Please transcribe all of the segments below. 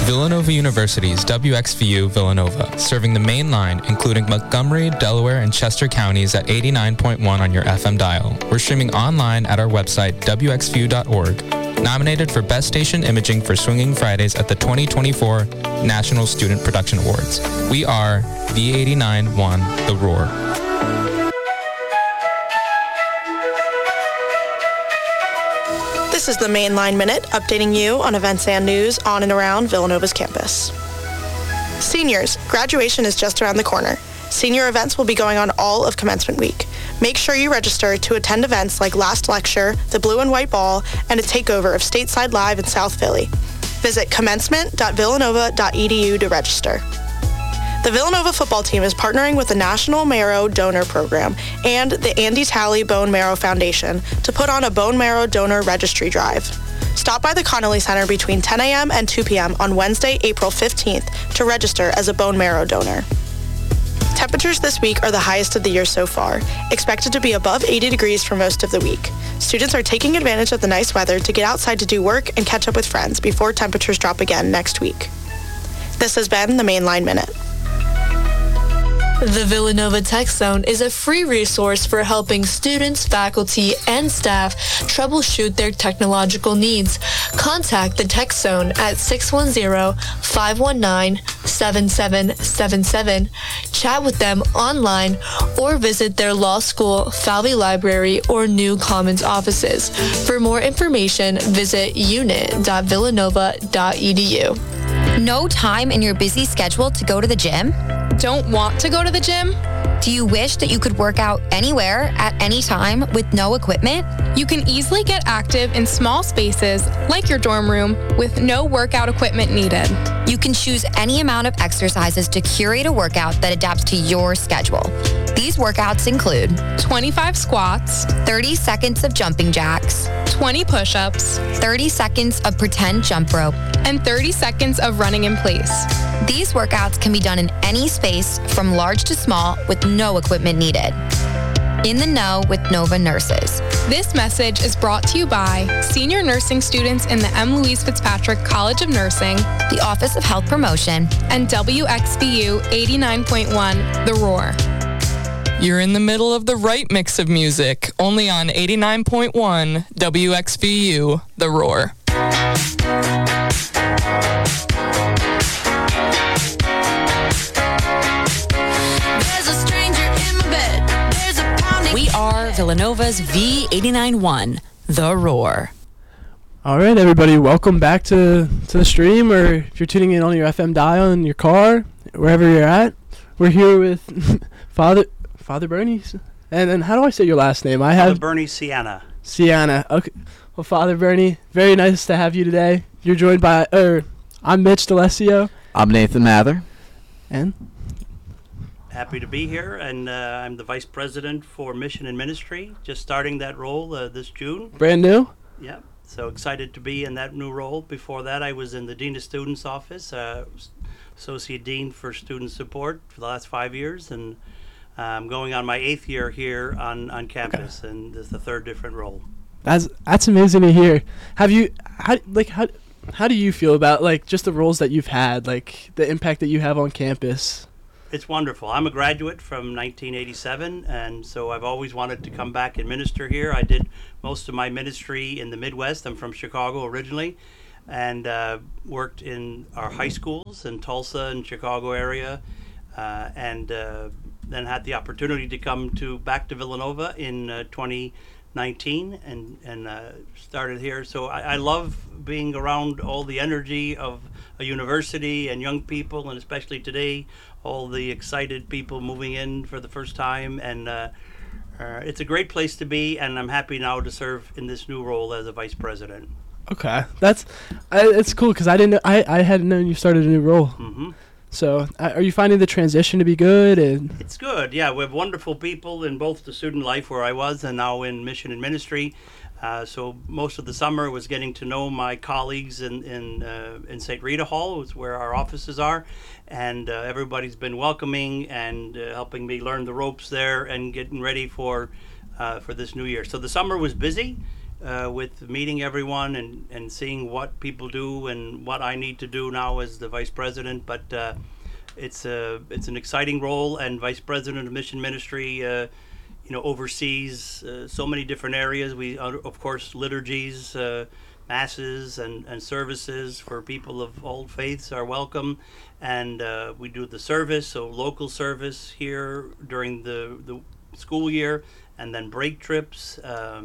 Villanova University's WXVU Villanova, serving the main line, including Montgomery, Delaware, and Chester counties at 89.1 on your FM dial. We're streaming online at our website, wxvu.org. Nominated for Best Station Imaging for Swinging Fridays at the 2024 National Student Production Awards. We are V89.1 The Roar. This is the Mainline Minute, updating you on events and news on and around Villanova's campus. Seniors, graduation is just around the corner. Senior events will be going on all of commencement week. Make sure you register to attend events like Last Lecture, the Blue and White Ball, and a takeover of Stateside Live in South Philly. Visit commencement.villanova.edu to register. The Villanova football team is partnering with the National Marrow Donor Program and the Andy Talley Bone Marrow Foundation to put on a bone marrow donor registry drive. Stop by the Connolly Center between 10 a.m. and 2 p.m. on Wednesday, April 15th to register as a bone marrow donor. Temperatures this week are the highest of the year so far, expected to be above 80 degrees for most of the week. Students are taking advantage of the nice weather to get outside to do work and catch up with friends before temperatures drop again next week. This has been the Mainline Minute. The Villanova Tech Zone is a free resource for helping students, faculty, and staff troubleshoot their technological needs. Contact the Tech Zone at 610-519-7777. Chat with them online or visit their law school, Falvey Library, or New Commons offices. For more information, visit unit.villanova.edu. No time in your busy schedule to go to the gym? Don't want to go to the gym? Do you wish that you could work out anywhere at any time with no equipment? You can easily get active in small spaces like your dorm room with no workout equipment needed. You can choose any amount of exercises to curate a workout that adapts to your schedule. These workouts include 25 squats, 30 seconds of jumping jacks, 20 push-ups, 30 seconds of pretend jump rope, and 30 seconds of running in place. These workouts can be done in any space from large to small with no equipment needed. In the Know with Nova Nurses. This message is brought to you by senior nursing students in the M. Louise Fitzpatrick College of Nursing, the Office of Health Promotion, and WXVU 89.1 The Roar. You're in the middle of the right mix of music, only on 89.1 WXVU The Roar. We are Villanova's V89.1, The Roar. All right, everybody, welcome back to the stream, or if you're tuning in on your FM dial in your car, wherever you're at. We're here with Father Bernie, and then how do I say your last name? Father Bernie Sienna. Sienna. Okay. Well, Father Bernie, very nice to have you today. You're joined by, I'm Mitch D'Alessio. I'm Nathan Mather. And? Happy to be here, and I'm the Vice President for Mission and Ministry, just starting that role this June. Brand new? Yeah, so excited to be in that new role. Before that, I was in the Dean of Students office, Associate Dean for Student Support for the last 5 years, and I'm going on my 8th year here on campus, and this is the third different role. That's amazing to hear. How do you feel about just the roles that you've had, the impact that you have on campus? It's wonderful. I'm a graduate from 1987, and so I've always wanted to come back and minister here. I did most of my ministry in the Midwest. I'm from Chicago originally, and worked in our high schools in Tulsa and Chicago area, and then had the opportunity to come back to Villanova in 2019 and started here. So I love being around all the energy of a university and young people, and especially today, all the excited people moving in for the first time, and it's a great place to be, and I'm happy now to serve in this new role as a vice president. Okay, it's cool because I hadn't known you started a new role. Mm-hmm. So, are you finding the transition to be good? It's good, yeah. We have wonderful people in both the student life where I was and now in mission and ministry. So most of the summer was getting to know my colleagues in St. Rita Hall, is where our offices are, and everybody's been welcoming and helping me learn the ropes there and getting ready for this new year. So the summer was busy. with meeting everyone and seeing what people do and what I need to do now as the vice president. But it's an exciting role, and vice president of mission ministry oversees so many different areas. We of course liturgies, masses and services for people of all faiths are welcome, and we do the service, so local service here during the school year, and then break trips.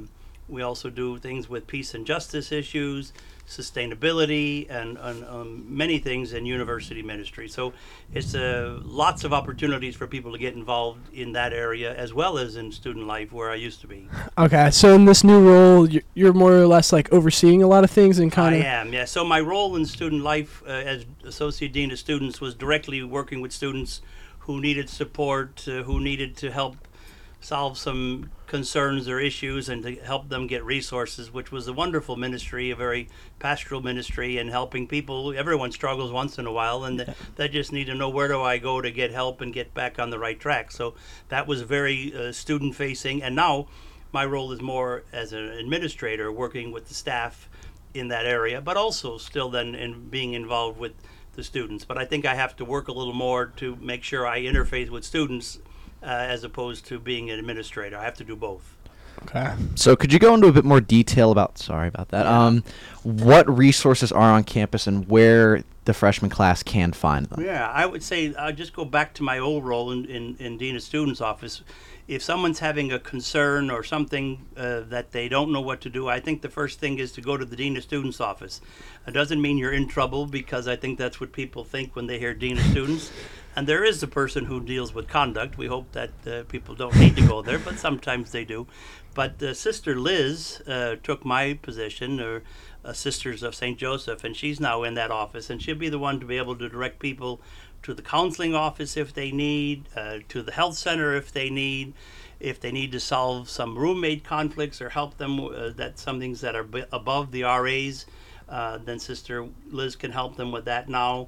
We also do things with peace and justice issues, sustainability, and many things in university ministry. So it's lots of opportunities for people to get involved in that area as well as in student life where I used to be. Okay, so in this new role, you're more or less like overseeing a lot of things and kind of... I am, yeah. So my role in student life as Associate Dean of Students was directly working with students who needed support, who needed to help solve some concerns or issues and to help them get resources, which was a wonderful ministry, a very pastoral ministry, and helping people. Everyone struggles once in a while, and they just need to know, where do I go to get help and get back on the right track. So that was very student facing, and now my role is more as an administrator, working with the staff in that area, but also still then in being involved with the students. But I think I have to work a little more to make sure I interface with students as opposed to being an administrator. I have to do both. Okay. So could you go into a bit more detail about, sorry about that, what resources are on campus and where the freshman class can find them? Yeah, I would say I'll just go back to my old role in Dean of Students office. If someone's having a concern or something that they don't know what to do, I think the first thing is to go to the Dean of Students office. It doesn't mean you're in trouble, because I think that's what people think when they hear Dean of Students. And there is a person who deals with conduct. We hope that people don't need to go there, but sometimes they do. But Sister Liz took my position, or Sisters of St. Joseph, and she's now in that office, and she'll be the one to be able to direct people to the counseling office if they need, to the health center if they need to solve some roommate conflicts or help them that some things that are above the RAs, then Sister Liz can help them with that now.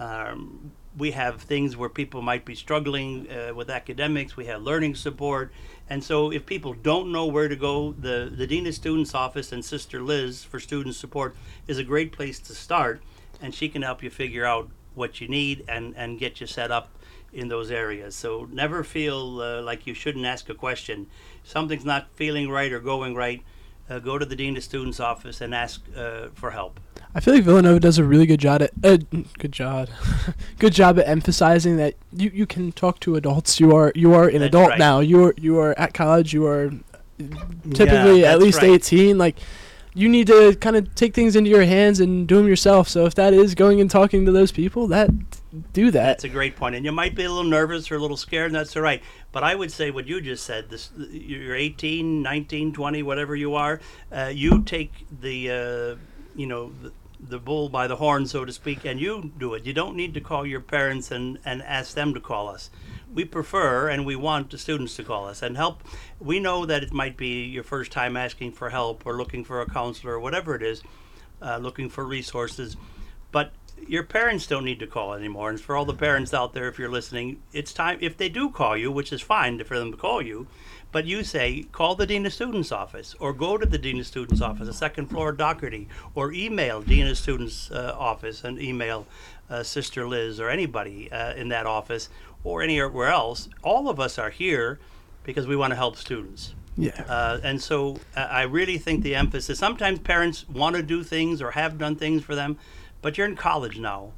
We have things where people might be struggling with academics. We have learning support. And so if people don't know where to go, the Dean of Students office and Sister Liz for student support is a great place to start. And she can help you figure out what you need and get you set up in those areas. So never feel like you shouldn't ask a question. If something's not feeling right or going right, go to the Dean of Students office and ask for help. I feel like Villanova does a really good job at good job at emphasizing that you can talk to adults. You are an That's adult right. now. You are at college. You are typically at least right. 18. Like, you need to kind of take things into your hands and do them yourself. So if that is going and talking to those people, do that. That's a great point. And you might be a little nervous or a little scared, and that's all right. But I would say what you just said, you're 18, 19, 20, whatever you are, you take the bull by the horn, so to speak, and you do it. You don't need to call your parents and ask them to call us. We prefer and we want the students to call us and help. We know that it might be your first time asking for help or looking for a counselor or whatever it is, looking for resources. But your parents don't need to call anymore. And for all the parents out there, if you're listening, it's time, if they do call you, which is fine for them to call you, but you say, call the Dean of Students office, or go to the Dean of Students office, the second floor Doherty, or email Dean of Students office and email Sister Liz or anybody in that office or anywhere else. All of us are here because we want to help students. Yeah. And so I really think the emphasis, sometimes parents want to do things or have done things for them, but you're in college now.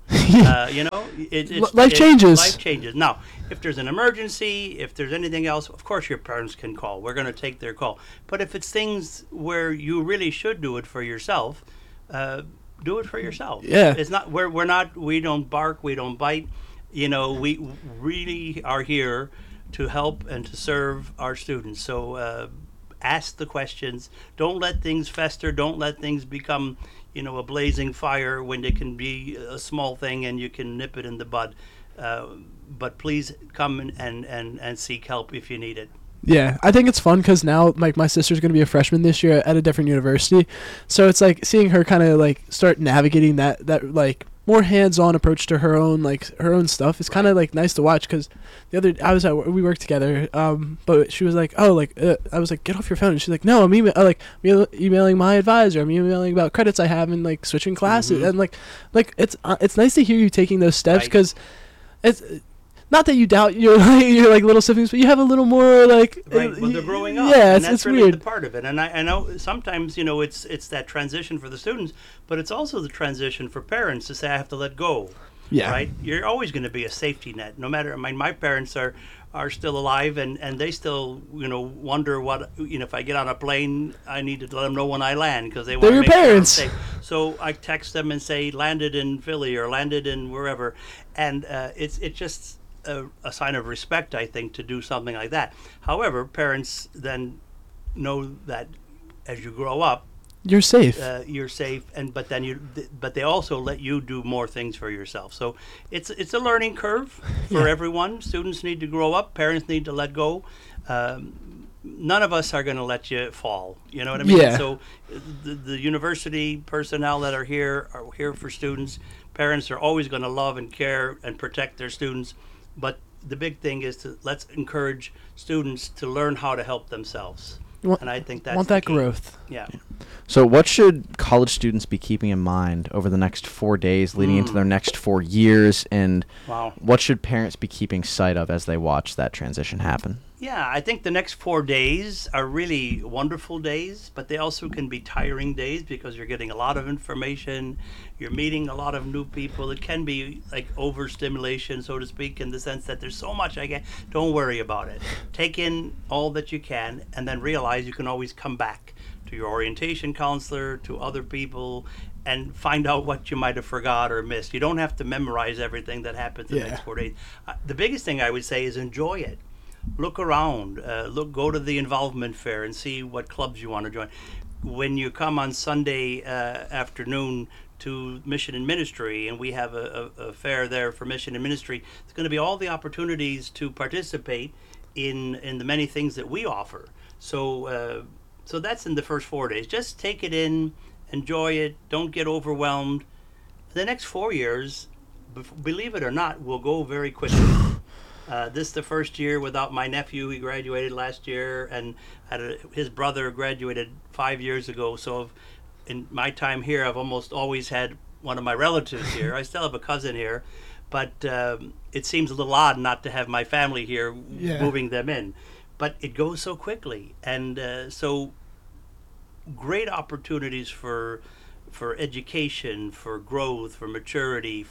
Life changes. Life changes. Now, if there's an emergency, if there's anything else, of course your parents can call. We're going to take their call. But if it's things where you really should do it for yourself, do it for yourself. Yeah. It's not, we don't bark, we don't bite. We really are here to help and to serve our students. So ask the questions. Don't let things fester. Don't let things become a blazing fire when they can be a small thing and you can nip it in the bud. But please come and seek help if you need it. Yeah, I think it's fun because now, like, my sister's going to be a freshman this year at a different university. So it's like seeing her kind of like start navigating that like more hands-on approach to her own stuff. It's kind of like nice to watch because we worked together, but she was like, I was like, get off your phone, and she's like, no, I'm emailing my advisor, I'm emailing about credits I have and like switching classes, and like it's nice to hear you taking those steps because it's not that you doubt your little siblings, but you have a little more like when they're growing up. Yeah, and that's it's really weird. the part of it. And I know sometimes it's that transition for the students, but it's also the transition for parents to say I have to let go. Yeah. Right. You're always going to be a safety net, no matter. I mean, my parents are still alive, and they still wonder what if I get on a plane, I need to let them know when I land because they want to make parents. sure I'm safe. So I text them and say landed in Philly or landed in wherever, and it's just a sign of respect, I think, to do something like that. However, parents then know that as you grow up, you're safe. You're safe, but they also let you do more things for yourself. So it's a learning curve for everyone. Students need to grow up. Parents need to let go. None of us are going to let you fall. You know what I mean? Yeah. So the university personnel that are here for students. Parents are always going to love and care and protect their students. But the big thing is let's encourage students to learn how to help themselves. And I think that's want that the key. growth. Yeah. So what should college students be keeping in mind over the next 4 days leading into their next 4 years? And what should parents be keeping sight of as they watch that transition happen? Yeah, I think the next 4 days are really wonderful days, but they also can be tiring days because you're getting a lot of information, you're meeting a lot of new people. It can be like overstimulation, so to speak, in the sense that there's so much don't worry about it. Take in all that you can and then realize you can always come back to your orientation counselor, to other people, and find out what you might have forgot or missed. You don't have to memorize everything that happens in the next 4 days. The biggest thing I would say is enjoy it. Look around, go to the involvement fair and see what clubs you want to join. When you come on Sunday afternoon to Mission and Ministry, and we have a fair there for Mission and Ministry, there's going to be all the opportunities to participate in the many things that we offer. So that's in the first 4 days. Just take it in, enjoy it, don't get overwhelmed. The next 4 years, believe it or not, will go very quickly. This is the first year without my nephew. He graduated last year, and his brother graduated 5 years ago. So in my time here, I've almost always had one of my relatives here. I still have a cousin here, but it seems a little odd not to have my family here, moving them in. But it goes so quickly, and so great opportunities for education, for growth, for maturity,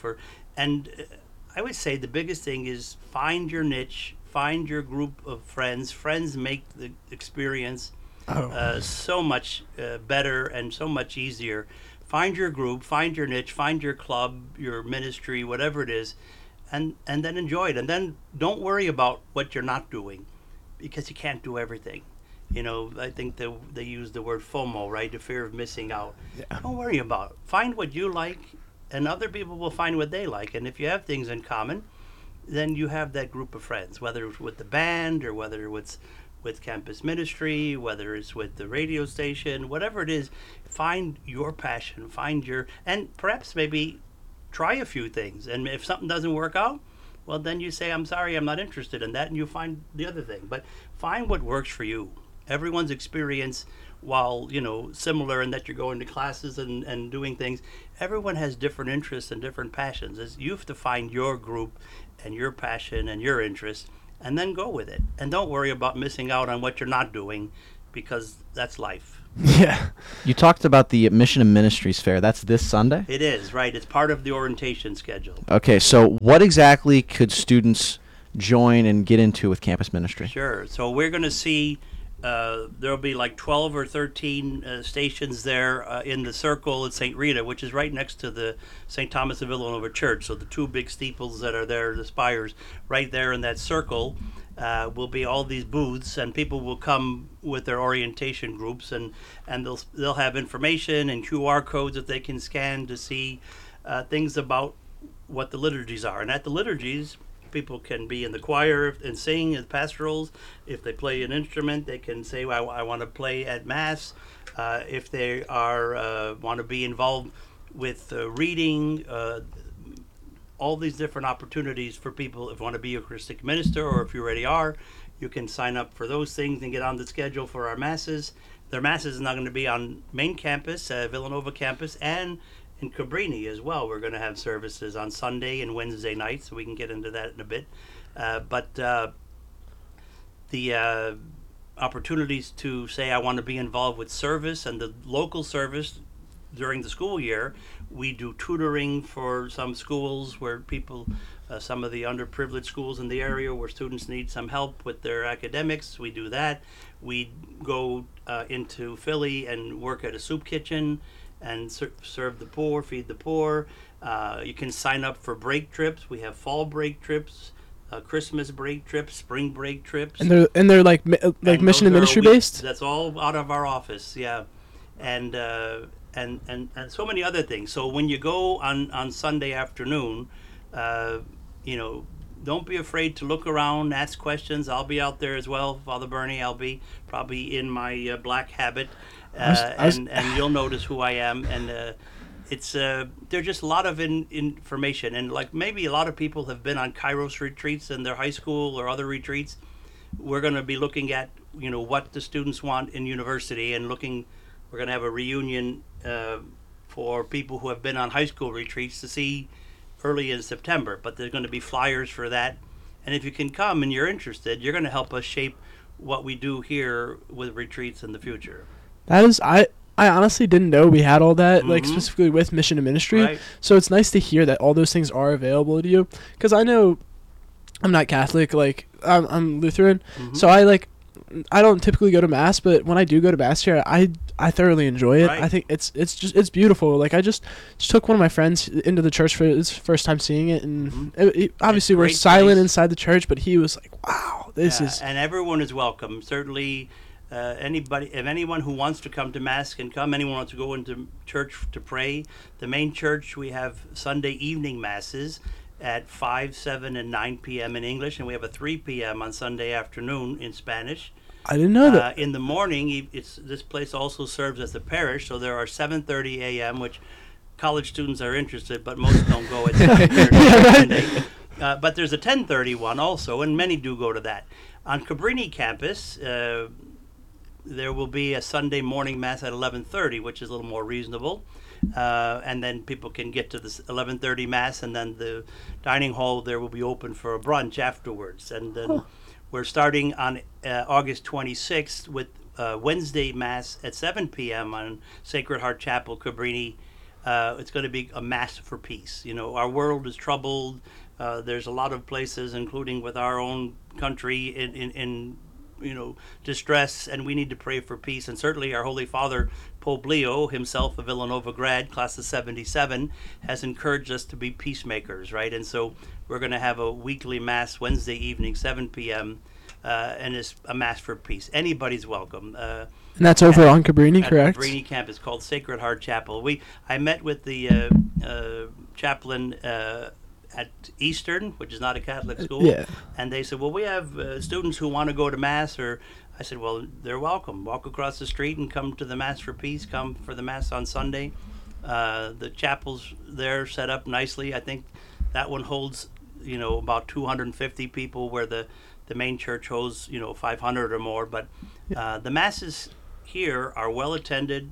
I would say the biggest thing is find your niche, find your group of friends. Friends make the experience so much better and so much easier. Find your group, find your niche, find your club, your ministry, whatever it is, and then enjoy it. And then don't worry about what you're not doing, because you can't do everything. I think they use the word FOMO, right? The fear of missing out. Yeah. Don't worry about it. Find what you like, and other people will find what they like. And if you have things in common, then you have that group of friends, whether it's with the band or whether it's with campus ministry, whether it's with the radio station, whatever it is. Find your passion, and perhaps maybe try a few things. And if something doesn't work out, well, then you say, I'm sorry, I'm not interested in that, and you find the other thing. But find what works for you. Everyone's experience, while similar in that you're going to classes and doing things, everyone has different interests and different passions. You have to find your group and your passion and your interest, and then go with it. And don't worry about missing out on what you're not doing, because that's life. Yeah. You talked about the Mission and Ministries Fair. That's this Sunday? It is, right. It's part of the orientation schedule. Okay, so what exactly could students join and get into with campus ministry? Sure. So we're going to see there'll be like 12 or 13 stations there in the circle at St. Rita, which is right next to the St. Thomas of Villanova Church. So the two big steeples that are there, the spires, right there in that circle, will be all these booths, and people will come with their orientation groups, and they'll have information and QR codes that they can scan to see things about what the liturgies are. And at the liturgies, people can be in the choir and sing at pastorals. If they play an instrument, they can say, I want to play at Mass. If they want to be involved with reading, all these different opportunities for people. If you want to be a Eucharistic minister, or if you already are, you can sign up for those things and get on the schedule for our masses. Their masses is not going to be on main campus, Villanova campus, and in Cabrini as well. We're going to have services on Sunday and Wednesday nights, so we can get into that in a bit. But the opportunities to say I want to be involved with service and the local service during the school year. We do tutoring for some schools where people, some of the underprivileged schools in the area where students need some help with their academics. We do that. We go into Philly and work at a soup kitchen and serve the poor, feed the poor. You can sign up for break trips. We have fall break trips, Christmas break trips, spring break trips. And they're like mission and ministry based? That's all out of our office, yeah. And so many other things. So when you go on Sunday afternoon, don't be afraid to look around, ask questions. I'll be out there as well, Father Bernie. I'll be probably in my black habit, and you'll notice who I am. And there's just a lot of information, and like maybe a lot of people have been on Kairos retreats in their high school or other retreats. We're going to be looking at what the students want in university, and we're going to have a reunion for people who have been on high school retreats to see early in September. But there's going to be flyers for that, and if you can come and you're interested, you're going to help us shape what we do here with retreats in the future. That is, I honestly didn't know we had all that, like specifically with mission and ministry. Right. So it's nice to hear that all those things are available to you. Because I know I'm not Catholic, like I'm Lutheran, so I don't typically go to mass, but when I do go to mass here, I thoroughly enjoy it. Right. I think it's beautiful. Like I just took one of my friends into the church for his first time seeing it, and obviously we're silent inside the church, but he was like, "Wow, this is." And everyone is welcome. Certainly, anyone who wants to come to mass can come. Anyone wants to go into church to pray. The main church, we have Sunday evening masses at 5, 7, and 9 p.m. in English, and we have a 3 p.m. on Sunday afternoon in Spanish. I didn't know that. In the morning, this place also serves as a parish, so there are 7:30 a.m., which college students are interested, but most don't go at 7:30. But there's a 10:30 one also, and many do go to that. On Cabrini campus, there will be a Sunday morning mass at 11:30, which is a little more reasonable. And then people can get to this 11:30 mass, and then the dining hall there will be open for a brunch afterwards. And then we're starting on August 26th with Wednesday mass at 7 p.m. on Sacred Heart Chapel, Cabrini. It's going to be a mass for peace. Our world is troubled. There's a lot of places, including with our own country, in distress, and we need to pray for peace. And certainly our Holy Father, Pope Leo, himself a Villanova grad, class of 77, has encouraged us to be peacemakers, right? And so we're going to have a weekly mass Wednesday evening, 7 p.m., and it's a mass for peace. Anybody's welcome. And that's over on Cabrini, correct? Cabrini campus, called Sacred Heart Chapel. I met with the chaplain at Eastern, which is not a Catholic school, and they said, well, we have students who want to go to mass, or I said, well, they're welcome. Walk across the street and come to the Mass for Peace. Come for the Mass on Sunday. The chapel's there set up nicely. I think that one holds, about 250 people, where the main church holds, 500 or more. But the masses here are well attended.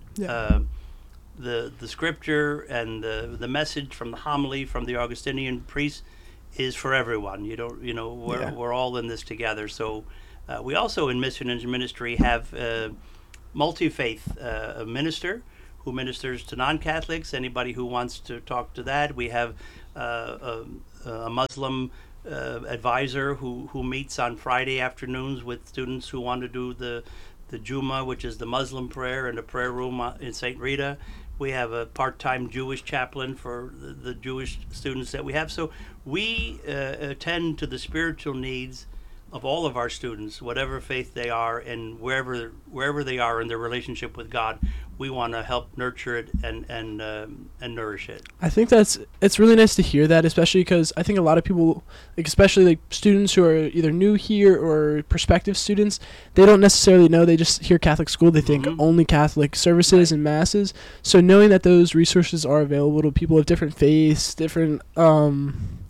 The scripture and the message from the homily from the Augustinian priest is for everyone. We're all in this together. So we also in Mission and Ministry have multi-faith minister who ministers to non-Catholics. Anybody who wants to talk to that. We have a Muslim advisor who meets on Friday afternoons with students who want to do the Juma, which is the Muslim prayer, in the prayer room in St. Rita. We have a part-time Jewish chaplain for the Jewish students that we have. So we attend to the spiritual needs of all of our students, whatever faith they are, and wherever they are in their relationship with God. We want to help nurture it and nourish it. I think it's really nice to hear that, especially because I think a lot of people, especially students who are either new here or prospective students, they don't necessarily know. They just hear Catholic school, they think only Catholic services and masses. So knowing that those resources are available to people of different faiths, different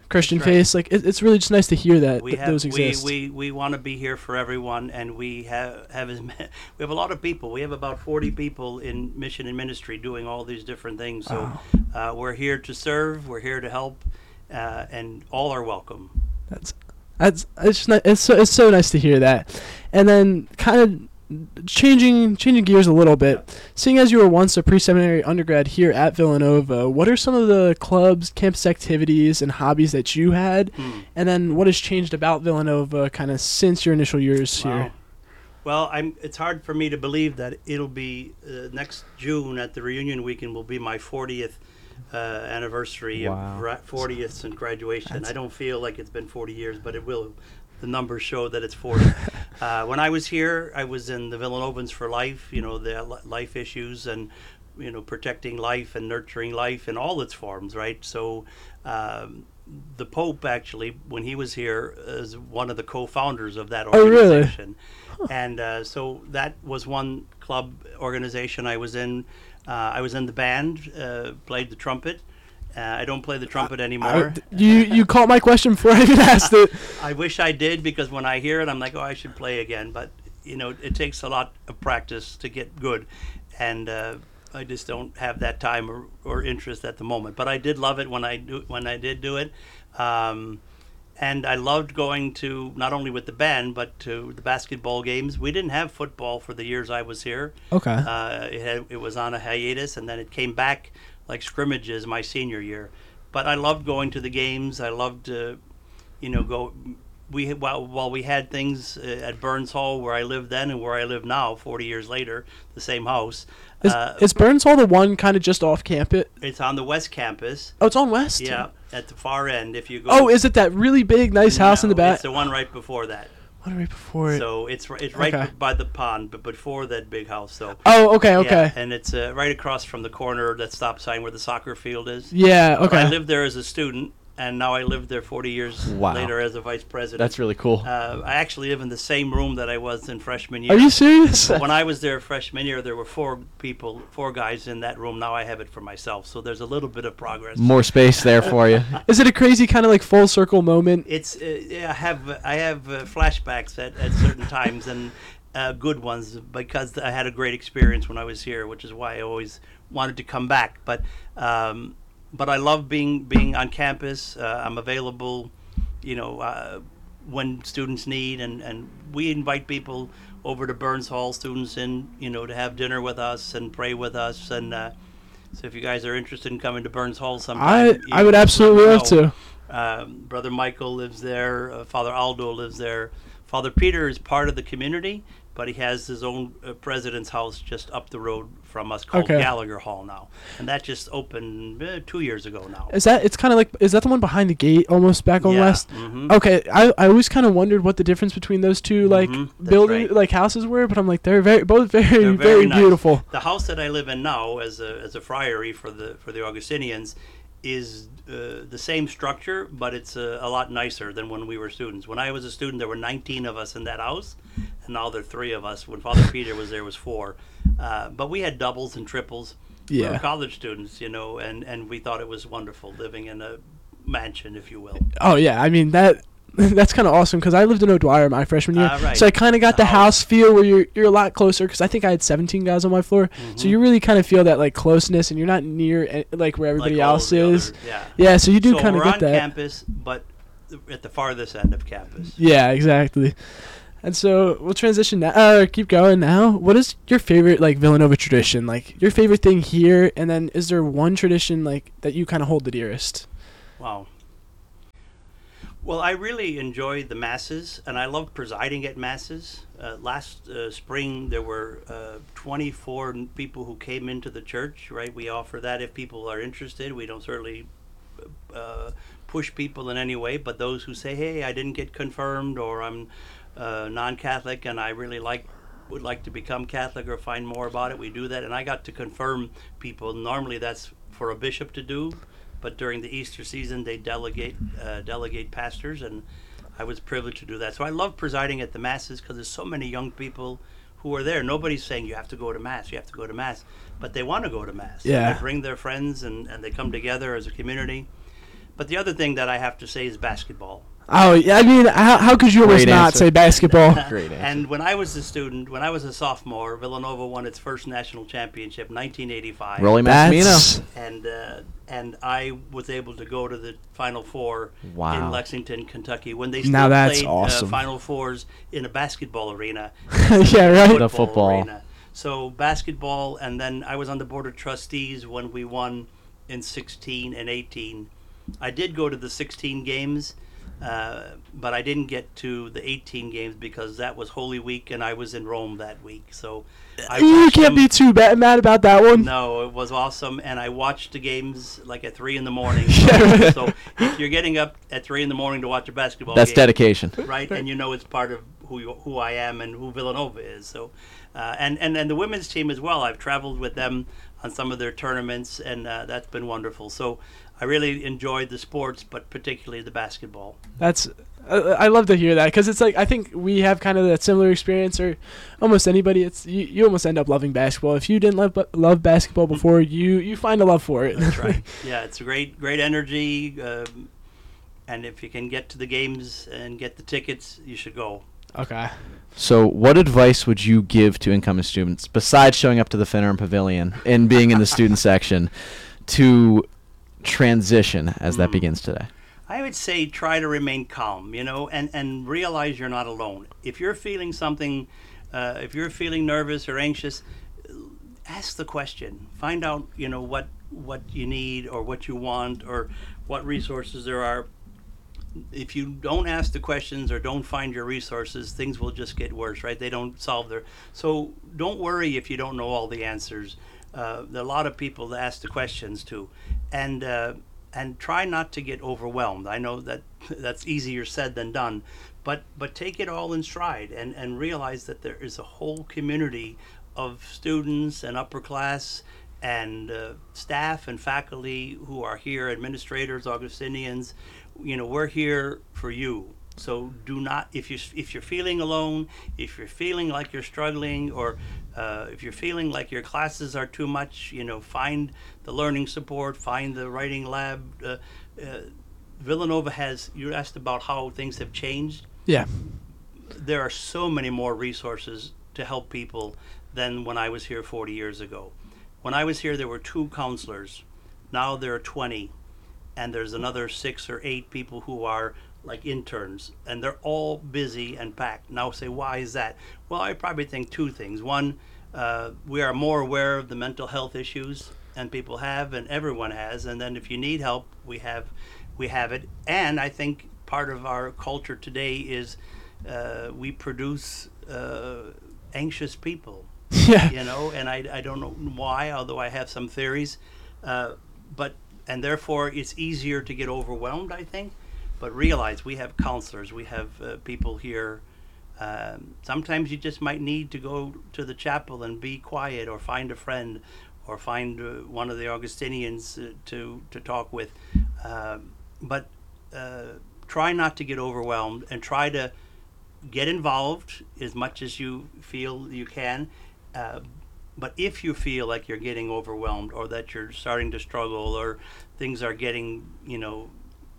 Christian That's right. face. Like it's really just nice to hear that those exist. We want to be here for everyone, and we have we have a lot of people. We have about 40 people in mission and ministry doing all these different things. So we're here to serve. We're here to help, and all are welcome. That's it's just it's so nice to hear that. And then kind of changing gears a little bit, seeing as you were once a pre-seminary undergrad here at Villanova, what are some of the clubs, campus activities, and hobbies that you had? And then what has changed about Villanova kind of since your initial years here? Well, it's hard for me to believe that it'll be next June at the reunion weekend will be my 40th anniversary of 40th and graduation. I don't feel like it's been 40 years, but it will. The numbers show that it's 40. When I was here, I was in the Villanovans for Life, the life issues and, protecting life and nurturing life in all its forms, right? So the Pope, actually, when he was here, is one of the co-founders of that organization. Oh, really? And so that was one club organization I was in. I was in the band, played the trumpet. I don't play the trumpet anymore. You caught my question before I even asked it. I wish I did, because when I hear it, I'm like, I should play again. But, it takes a lot of practice to get good. And I just don't have that time or interest at the moment. But I did love it when I did do it. And I loved going to, not only with the band, but to the basketball games. We didn't have football for the years I was here. Okay. It was on a hiatus, and then it came back like scrimmages my senior year. But I loved going to the games. I loved to, go. While we had things at Burns Hall where I lived then and where I live now, 40 years later, the same house. Is Burns Hall the one kind of just off campus? It's on the West Campus. Oh, it's on West? Yeah, at the far end. If you go. Oh, is it that really big, nice house in the back? It's the one right before that. One right before it. So it's right by the pond, but before that big house. So. Oh, okay. Yeah, and it's right across from the corner, that stop sign where the soccer field is. Yeah. Okay. I lived there as a student, and now I live there 40 years later as a vice president. That's really cool. I actually live in the same room that I was in freshman year. Are you serious? When I was there freshman year, there were four guys in that room. Now I have it for myself. So there's a little bit of progress. More space there for you. Is it a crazy kind of like full circle moment? It's I have flashbacks at certain times, and good ones, because I had a great experience when I was here, which is why I always wanted to come back. But I love being on campus. I'm available, when students need, and we invite people over to Burns Hall, students in, to have dinner with us and pray with us. And so if you guys are interested in coming to Burns Hall sometime, I would absolutely love to. Brother Michael lives there. Father Aldo lives there. Father Peter is part of the community, but he has his own president's house just up the road from us called Gallagher Hall now. And that just opened 2 years ago now. Is that the one behind the gate almost back on West? Mm-hmm. Okay, I always kind of wondered what the difference between those two buildings, like houses were, but I'm like, they're both very nice. Beautiful. The house that I live in now as a friary for the Augustinians is the same structure, but it's a lot nicer than when we were students. When I was a student, there were 19 of us in that house, and now there are 3 of us. When Father Peter was there, was 4. But we had doubles and triples. We were college students, and we thought it was wonderful living in a mansion, if you will. Oh yeah, I mean that's kind of awesome, because I lived in O'Dwyer my freshman year, right. so I kind of got the house feel where you're a lot closer, because I think I had 17 guys on my floor, so you really kind of feel that like closeness, and you're not near like where everybody else is. Yeah, so you do kind of get that. So we're on campus, but at the farthest end of campus. Yeah, exactly. And so we'll transition now. Keep going now. What is your favorite like Villanova tradition? Like your favorite thing here, and then is there one tradition like that you kind of hold the dearest? Wow. Well, I really enjoy the masses, and I love presiding at masses. Last spring, there were 24 people who came into the church, right? We offer that if people are interested. We don't certainly push people in any way, but those who say, hey, I didn't get confirmed, or I'm non-Catholic and I really would like to become Catholic or find more about it, we do that. And I got to confirm people. Normally that's for a bishop to do, but during the Easter season they delegate pastors, and I was privileged to do that. So I love presiding at the masses, because there's so many young people who are there. Nobody's saying you have to go to mass, but they want to go to mass. Yeah. They bring their friends and they come together as a community. But the other thing that I have to say is basketball. Oh, yeah, I mean, how could you almost not say basketball? Great answer. And when I was a student, when I was a sophomore, Villanova won its first national championship in 1985. Rolly That's- And I was able to go to the Final Four Wow. in Lexington, Kentucky, when they Now still that's played awesome. Final Fours in a basketball arena. Yeah, right. The football. Arena. So basketball, and then I was on the board of trustees when we won in 16 and 18. I did go to the 16 games, but I didn't get to the 18 games because that was Holy Week, and I was in Rome that week. So You can't be too mad about that one. No, it was awesome, and I watched the games like at 3 in the morning. Yeah. So if you're getting up at 3 in the morning to watch a basketball That's game, dedication. right? And you know it's part of who I am and who Villanova is. So, and the women's team as well. I've traveled with them on some of their tournaments, and that's been wonderful. So I really enjoyed the sports, but particularly the basketball. That's I love to hear that, because it's like I think we have kind of that similar experience, or almost anybody. It's you almost end up loving basketball. If you didn't love basketball before, you find a love for it. That's right. Yeah, it's a great energy, and if you can get to the games and get the tickets, you should go. Okay. So what advice would you give to incoming students, besides showing up to the Finneran Pavilion and being in the student section, to transition as that begins today? I would say try to remain calm, and realize you're not alone. If you're feeling something, if you're feeling nervous or anxious, ask the question. Find out, what you need or what you want or what resources there are. If you don't ask the questions or don't find your resources, things will just get worse, right? They don't solve so don't worry if you don't know all the answers. There are a lot of people that ask the questions too, and try not to get overwhelmed. I know that's easier said than done, but take it all in stride and realize that there is a whole community of students and upper class and staff and faculty who are here, administrators, Augustinians. We're here for you. So do not, if you're feeling alone, if you're feeling like you're struggling, or if you're feeling like your classes are too much, find the learning support, find the writing lab. Villanova you asked about how things have changed. Yeah. There are so many more resources to help people than when I was here 40 years ago. When I was here, there were 2 counselors. Now there are 20. And there's another 6 or 8 people who are like interns, and they're all busy and packed. Now say, why is that? Well, I probably think 2 things. One, we are more aware of the mental health issues, and people have, and everyone has. And then if you need help, we have it. And I think part of our culture today is we produce anxious people. Yeah. And I don't know why, although I have some theories, and therefore it's easier to get overwhelmed, I think. But realize we have counselors, we have people here. Sometimes you just might need to go to the chapel and be quiet, or find a friend, or find one of the Augustinians to talk with. But try not to get overwhelmed, and try to get involved as much as you feel you can. But if you feel like you're getting overwhelmed, or that you're starting to struggle, or things are getting, you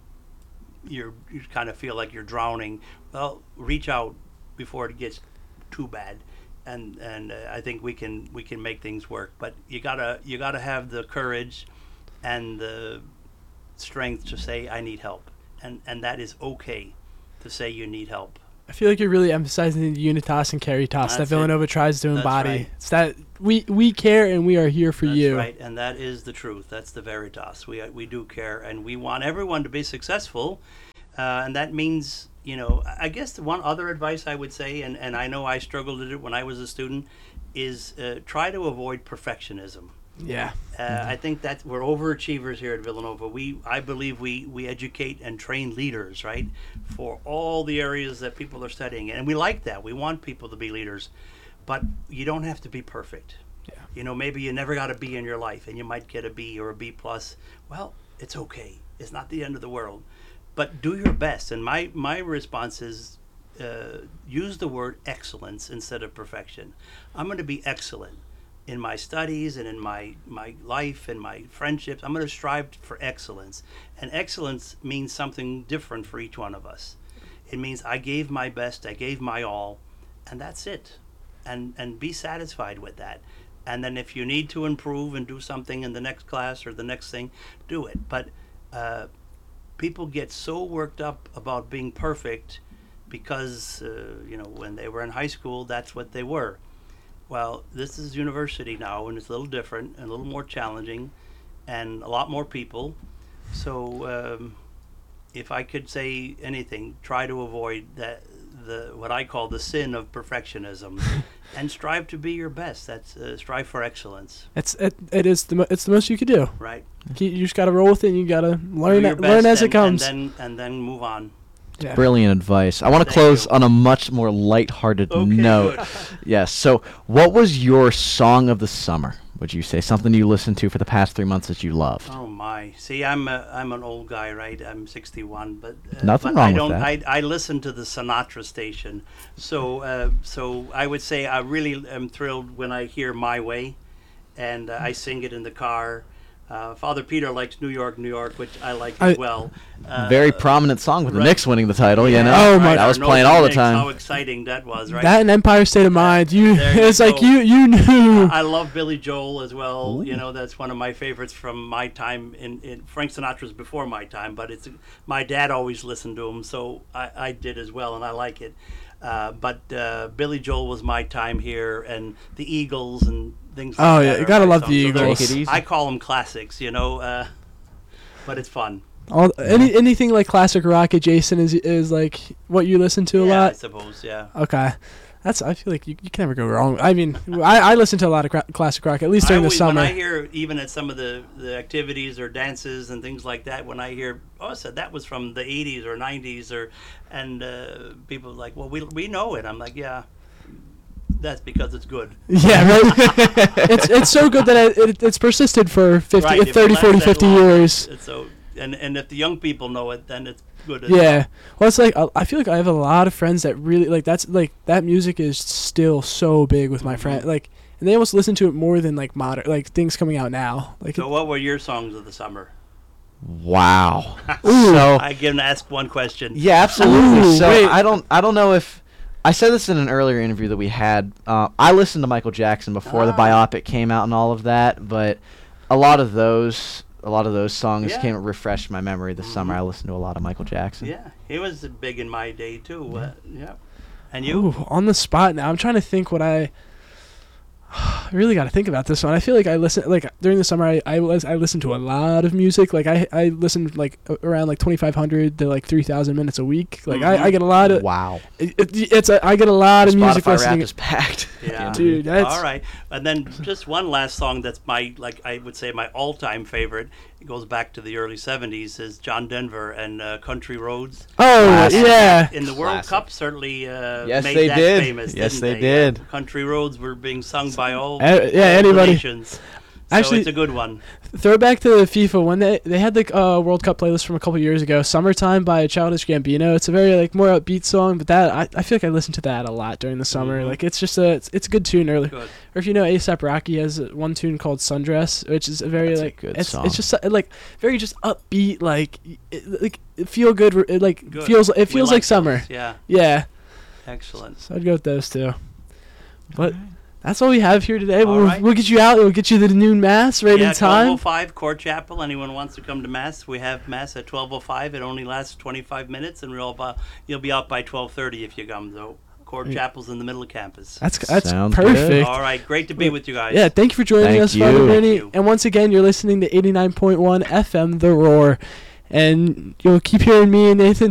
kind of feel like you're drowning, well, reach out before it gets too bad, and I think we can make things work. But you gotta have the courage and the strength to say, I need help, and that is okay to say you need help. I feel like you're really emphasizing the unitas and caritas that Villanova tries to embody. Right. It's that we care, and we are here for you. That's right, and that is the truth. That's the veritas. We do care, and we want everyone to be successful, and that means, I guess the one other advice I would say, and I know I struggled with it when I was a student, is try to avoid perfectionism. Yeah. I think that we're overachievers here at Villanova. I believe we educate and train leaders, right, for all the areas that people are studying. And we like that. We want people to be leaders. But you don't have to be perfect. Yeah. Maybe you never got a B in your life, and you might get a B or a B+. Well, it's okay. It's not the end of the world. But do your best. And my response is use the word excellence instead of perfection. I'm going to be excellent. in my studies and in my life and my friendships, I'm going to strive for excellence. And excellence means something different for each one of us. It means I gave my best, I gave my all, and that's it. And be satisfied with that. And then if you need to improve and do something in the next class or the next thing, do it. But people get so worked up about being perfect because, when they were in high school, that's what they were. Well, this is university now, and it's a little different and a little more challenging and a lot more people. So if I could say anything, try to avoid what I call the sin of perfectionism and strive to be your best. That's strive for excellence. It's the most you could do. Right. You just got to roll with it, and you got to learn as it comes. And then move on. Yeah. Brilliant advice. I want to close on a much more lighthearted note. Yes. So, what was your song of the summer? Would you say something you listened to for the past 3 months that you loved? Oh my! See, I'm an old guy, right? I'm 61, but nothing wrong with that. I listen to the Sinatra station, so I would say I really am thrilled when I hear "My Way," and I sing it in the car. Father Peter likes New York, New York, which I like as well. Very prominent song with the Knicks winning the title, yeah, you know? Oh my! That was playing all the time. How exciting that was, right? That and Empire State of Mind. It's like you knew. I love Billy Joel as well. Ooh. You know, that's one of my favorites from my time. In Frank Sinatra's before my time, but my dad always listened to him, so I did as well, and I like it. But Billy Joel was my time here, and the Eagles and things like that. Oh, yeah, you gotta love the Eagles. Take it easy. I call them classics, but it's fun. Anything like classic rock adjacent is like what you listen to a lot? I suppose, yeah. Okay. I feel like you can never go wrong. I mean, I listen to a lot of classic rock, at least during the summer. When I hear, even at some of the activities or dances and things like that, when I hear, so that was from the 80s or 90s, and people are like, well, we know it. I'm like, yeah, that's because it's good. Yeah, right. it's so good that it's persisted for 30, 40, 50 years. And if the young people know it, then it's good. Yeah. Well, it's like I feel like I have a lot of friends that really like that music is still so big with my friend, and they almost listen to it more than like modern things coming out now. So what were your songs of the summer? Wow. So I can ask one question. Yeah, absolutely. Ooh, so wait. I don't know if I said this in an earlier interview that we had. I listened to Michael Jackson before the biopic came out and all of that, but a lot of those songs refreshed my memory this summer. I listened to a lot of Michael Jackson. Yeah, he was big in my day too. Yeah. And you? Ooh, on the spot now. I'm trying to think what I really got to think about this one. I feel like I listen during the summer. I listen to a lot of music. Like I listen around 2,500 to 3,000 minutes a week. I get a lot of wow. I get a lot of music Spotify listening. rap is packed. Yeah, dude. That's all right. And then just one last song that's I would say my all-time favorite. It goes back to the early '70s. Is John Denver and Country Roads. Oh yeah. In the World Cup, certainly yes, made they that did. famous. Yes, didn't they did. Country Roads were being sung by all anybody. nations. So Actually, it's a good one. Throwback to FIFA when they had the World Cup playlist from a couple years ago, "Summertime" by Childish Gambino. It's a very more upbeat song, but that I feel like I listen to that a lot during the summer. Mm-hmm. It's just it's a good tune early. Good. Or if you know A$AP Rocky has one tune called "Sundress," which is a very a good song. It's just very just upbeat, it feel good. Good. Feels like summer. Those, yeah. Yeah. Excellent. So I'd go with those two. But that's all we have here today. Right. We'll get you out. We'll get you the noon mass right in time. 12:05 Court Chapel. Anyone wants to come to mass? We have mass at 12:05. It only lasts 25 minutes, and you'll be out by 12:30 if you come. So Court Chapel's in the middle of campus. That's Sounds perfect. good. All right, great to be with you guys. Yeah, thank you for joining us, Father Bernie. And once again, you're listening to 89.1 FM The Roar. And you'll keep hearing me and Nathan